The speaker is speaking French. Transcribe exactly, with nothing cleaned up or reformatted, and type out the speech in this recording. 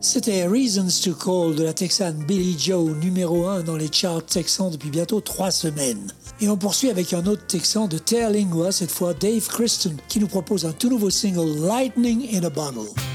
C'était Reasons to Call de la Texane Billie Joe, numéro un dans les charts texans depuis bientôt trois semaines. Et on poursuit avec un autre Texan de Terre Lingua, cette fois Dave Christen, qui nous propose un tout nouveau single, Lightning in a Bottle.